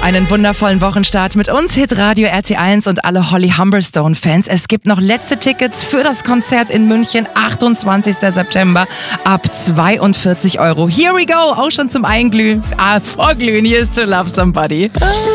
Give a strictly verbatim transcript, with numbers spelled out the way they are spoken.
Einen wundervollen Wochenstart mit uns, Hitradio R T eins und alle Holly Humberstone-Fans. Es gibt noch letzte Tickets für das Konzert in München, achtundzwanzigster September, ab zweiundvierzig Euro. Here we go, auch schon zum Einglühen, ah, Vorglühen. Hier ist To Love Somebody.